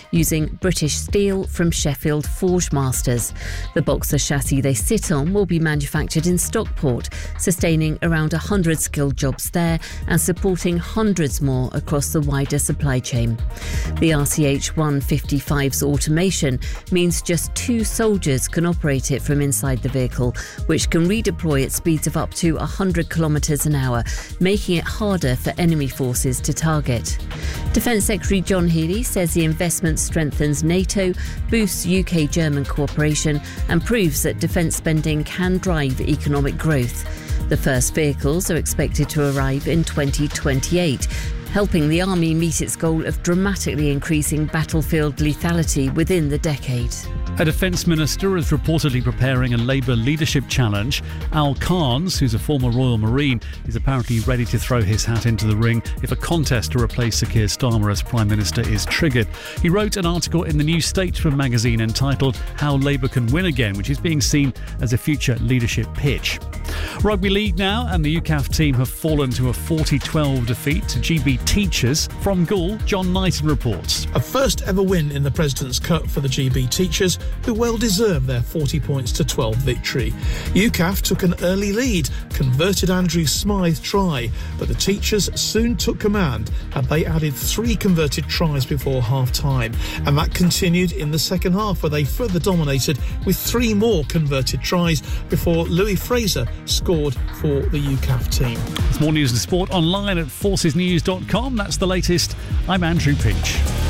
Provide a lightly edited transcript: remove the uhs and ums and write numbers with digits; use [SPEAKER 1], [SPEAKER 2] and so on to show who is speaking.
[SPEAKER 1] using British steel from Sheffield Forgemasters. The Boxer chassis they sit on will be manufactured in Stockport, sustaining around 100 skilled jobs there and supporting hundreds more across the wider supply chain. The RCH 155's automation means just 2 soldiers can operate it from inside the vehicle, which can redeploy at speeds of up to 100 kilometres an hour, making it harder for enemy forces to target. Defence Secretary John Healey says the investment strengthens NATO, boosts UK-German cooperation and proves that defence spending can drive economic growth. The first vehicles are expected to arrive in 2028, helping the Army meet its goal of dramatically increasing battlefield lethality within the decade.
[SPEAKER 2] A defence minister is reportedly preparing a Labour leadership challenge. Al Carnes, who's a former Royal Marine, is apparently ready to throw his hat into the ring if a contest to replace Sir Keir Starmer as Prime Minister is triggered. He wrote an article in the New Statesman magazine entitled How Labour Can Win Again, which is being seen as a future leadership pitch. Rugby League now, and the UCAF team have fallen to a 40-12 defeat to GB Teachers. From Gaul, John Knighton reports.
[SPEAKER 3] A first ever win in the President's Cup for the GB Teachers, who well deserved their 40 points to 12 victory. UCAF took an early lead, converted Andrew Smythe try, but the Teachers soon took command and they added 3 converted tries before half-time. And that continued in the second half, where they further dominated with 3 more converted tries before Louis Fraser scored for the UCAF team.
[SPEAKER 2] There's more news and sport online at forcesnews.com. That's the latest. I'm Andrew Pinch.